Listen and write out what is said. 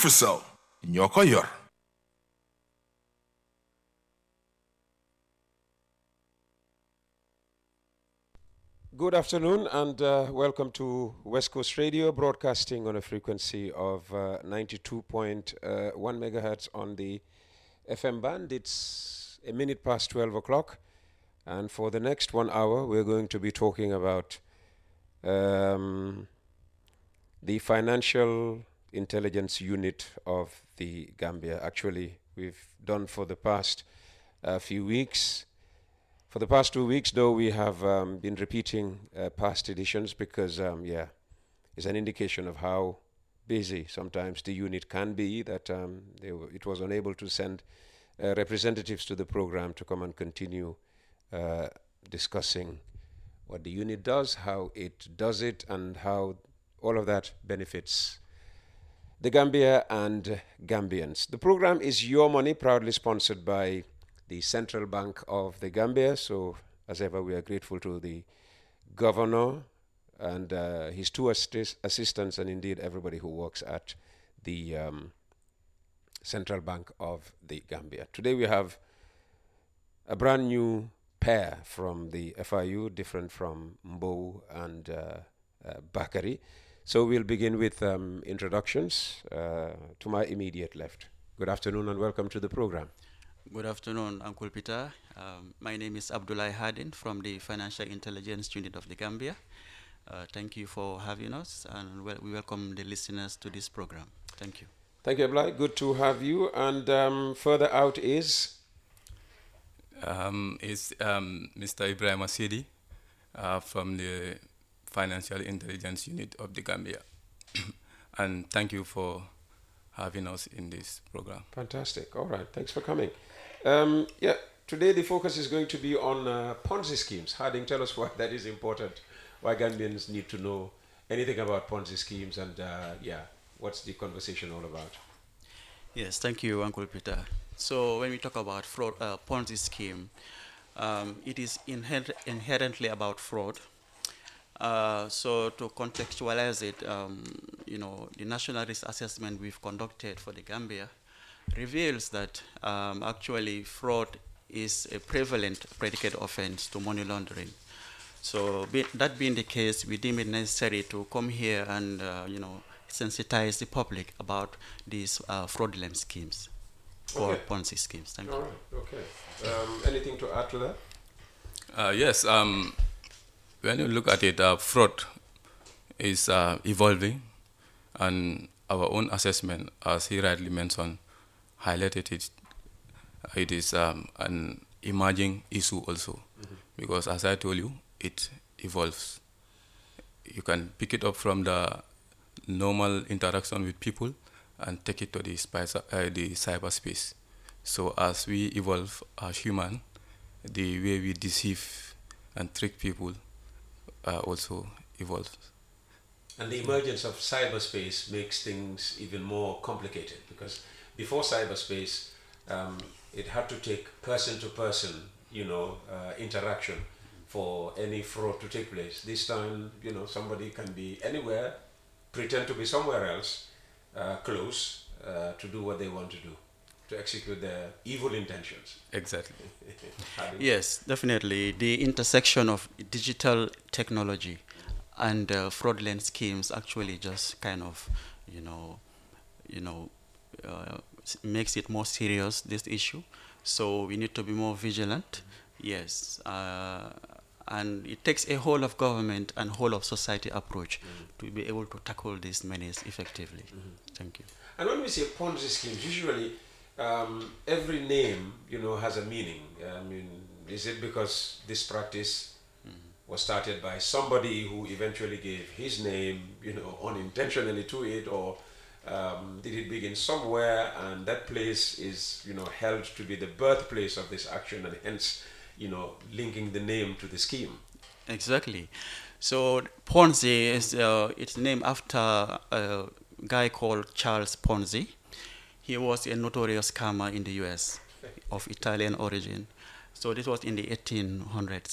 Africell ñoo ko yor. Good afternoon and welcome to West Coast Radio, broadcasting on a frequency of 92.1 megahertz on the FM band. It's a minute past 12 o'clock, and for the next 1 hour, we're going to be talking about the Financial Intelligence Unit of the Gambia. Actually, we've done for the past few weeks. For the past 2 weeks, though, we have been repeating past editions because, it's an indication of how busy sometimes the unit can be, that it was unable to send representatives to the program to come and continue discussing what the unit does, how it does it, and how all of that benefits the Gambia and Gambians. The program is Your Money, proudly sponsored by the Central Bank of the Gambia. So, as ever, we are grateful to the governor and his two assistants, and indeed everybody who works at the Central Bank of the Gambia. Today we have a brand new pair from the FIU, different from Mbow and Bakari. So we'll begin with introductions to my immediate left. Good afternoon and welcome to the program. Good afternoon, Uncle Peter. My name is Abdullah Hadin from the Financial Intelligence Unit of the Gambia. Thank you for having us, and we welcome the listeners to this program. Thank you. Thank you, Abdullah. Good to have you. And further out is? Mr. Ibrahim Asidi from the Financial Intelligence Unit of the Gambia. And thank you for having us in this program. Fantastic. All right. Thanks for coming. Today the focus is going to be on Ponzi schemes. Harding, tell us why that is important, why Gambians need to know anything about Ponzi schemes, and what's the conversation all about? Yes, thank you, Uncle Peter. So when we talk about fraud, Ponzi scheme, it is inherently about fraud. So to contextualize it, the national risk assessment we've conducted for the Gambia reveals that actually fraud is a prevalent predicate offense to money laundering. So that being the case, we deem it necessary to come here and sensitize the public about these fraudulent schemes or Ponzi schemes. Thank you. All right. Okay. Anything to add to that? Yes. When you look at it, fraud is evolving, and our own assessment, as he rightly mentioned, highlighted it. It is an emerging issue also, because as I told you, it evolves. You can pick it up from the normal interaction with people and take it to the cyberspace. So as we evolve as human, the way we deceive and trick people also evolves. And the emergence of cyberspace makes things even more complicated, because before cyberspace, it had to take person-to-person, interaction for any fraud to take place. This time, somebody can be anywhere, pretend to be somewhere else, close, to do what they want to do, to execute their evil intentions. Exactly. Yes, definitely. The intersection of digital technology and fraudulent schemes actually just kind of, makes it more serious, this issue. So we need to be more vigilant. Yes. And it takes a whole of government and whole of society approach to be able to tackle this menace effectively. Thank you. And when we say Ponzi schemes, usually every name, has a meaning. Is it because this practice was started by somebody who eventually gave his name, unintentionally to it, or did it begin somewhere and that place is, held to be the birthplace of this action, and hence, linking the name to the scheme? Exactly. So Ponzi is it's named after a guy called Charles Ponzi. He was a notorious scammer in the U.S. of Italian origin. So this was in the 1800s.